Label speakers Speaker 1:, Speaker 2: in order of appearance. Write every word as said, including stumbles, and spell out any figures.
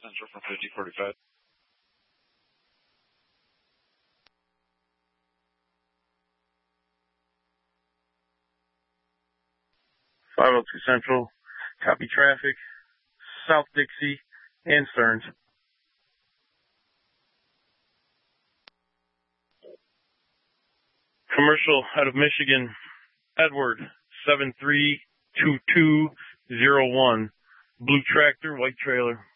Speaker 1: Central from fifty forty-five.
Speaker 2: five oh two Central, copy traffic, South Dixie and Stearns. Commercial out of Michigan, Edward, seven three two two zero one, blue tractor, white trailer.